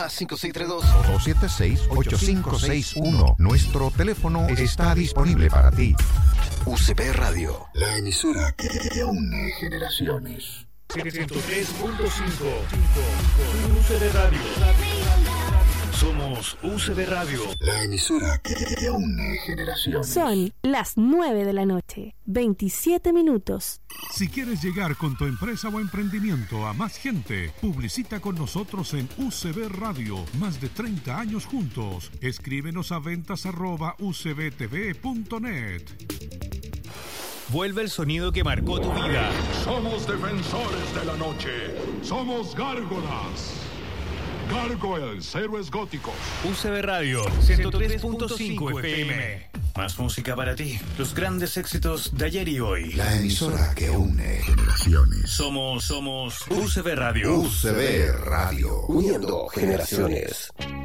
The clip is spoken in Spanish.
Más 5632 276-8561. Nuestro teléfono está disponible para ti. UCB Radio, La emisora que une generaciones. 103.5 UCB Radio. Somos UCB Radio. La emisora que une generaciones. Son las 9 de la noche, 27 minutos. Si quieres llegar con tu empresa o emprendimiento a más gente, publicita con nosotros en UCB Radio. Más de 30 años juntos. Escríbenos a ventas@ucbtv.net. Vuelve el sonido que marcó tu vida. Somos defensores de la noche. Somos gárgolas. Gargoyles, héroes góticos. UCB Radio 103.5 FM. Más música para ti. Los grandes éxitos de ayer y hoy. La emisora que une generaciones. Somos UCB Radio. UCB Radio. uniendo generaciones.